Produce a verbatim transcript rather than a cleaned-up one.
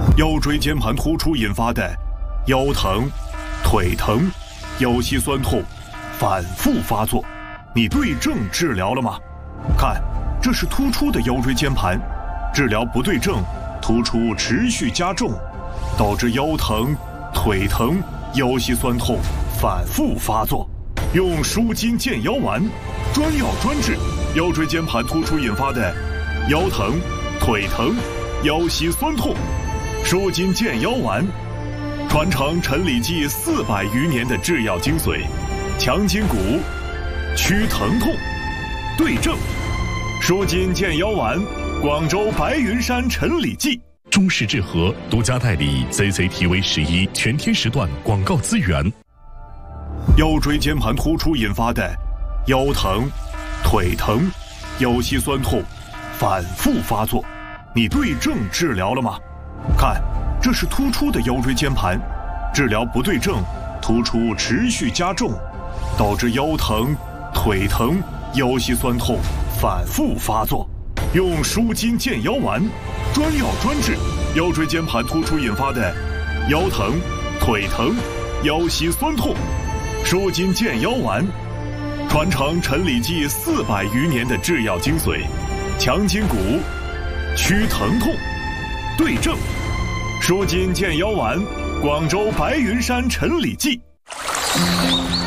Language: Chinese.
腰椎间盘突出引发的腰疼、腿疼、腰膝酸痛反复发作，你对症治疗了吗？看，这是突出的腰椎间盘，治疗不对症，突出持续加重，导致腰疼、腿疼、腰膝酸痛反复发作。用舒筋健腰丸，专药专治腰椎间盘突出引发的腰疼、腿疼、腰膝酸痛。舒筋健腰丸，传承陈李济四百余年的制药精髓，强筋骨，祛疼痛，对症。舒筋健腰丸，广州白云山陈李济。 中式治和独家代理 C C T V 十一全天时段广告资源。 腰椎间盘突出引发的腰疼、腿疼、腰膝酸痛反复发作，你对症治疗了吗？看，这是突出的腰椎间盘，治疗不对症，突出持续加重，导致腰疼、腿疼、腰膝酸痛反复发作。用舒筋健腰丸，专药专治腰椎间盘突出引发的腰疼、腿疼、腰膝酸痛。舒筋健腰丸，传承陈李济四百余年的制药精髓，强筋骨，祛疼痛，对症。舒筋健腰丸，广州白云山陈李济。